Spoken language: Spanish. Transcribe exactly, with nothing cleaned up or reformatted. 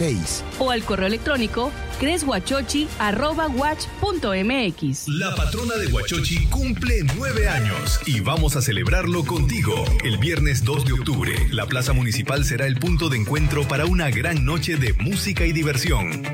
o al correo electrónico creshuachochi arroba watch punto mx. La patrona de Huachochi cumple nueve años y vamos a celebrarlo contigo. El viernes dos de octubre, la Plaza Municipal será el punto de encuentro para una gran noche de música y diversión.